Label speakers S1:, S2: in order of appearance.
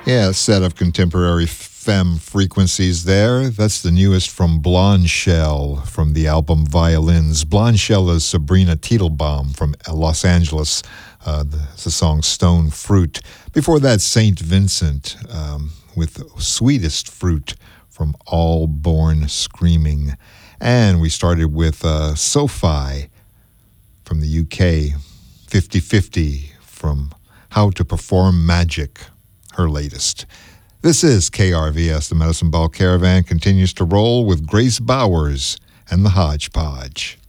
S1: Yeah, a set of contemporary femme frequencies there. That's the newest from Blonde Shell from the album Violins. Blonde Shell is Sabrina Teitelbaum from Los Angeles. It's the song Stone Fruit. Before that, St. Vincent with Sweetest Fruit from All Born Screaming. And we started with SoFi from the UK, 50/50 from How to Perform Magic, her latest. This is KRVS. The Medicine Ball Caravan continues to roll with Grace Bowers and the Hodgepodge.